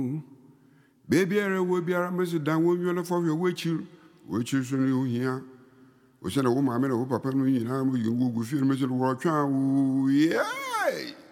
Baby, I will be a Mrs. Dan will you for your which you here. We said a woman, I made a papa, you will feel Mr. Watch. Yay!